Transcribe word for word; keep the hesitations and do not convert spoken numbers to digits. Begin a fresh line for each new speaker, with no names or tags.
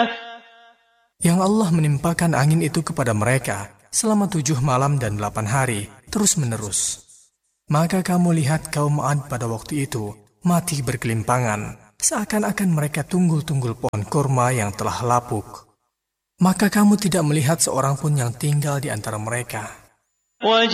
Yang Allah menimpakan angin itu kepada mereka selama tujuh malam dan delapan hari, terus-menerus. Maka kamu lihat kaum Ad pada waktu itu mati berkelimpangan, seakan-akan mereka tunggul-tunggul pohon kurma yang telah lapuk. Maka kamu tidak melihat seorang pun yang tinggal di antara mereka.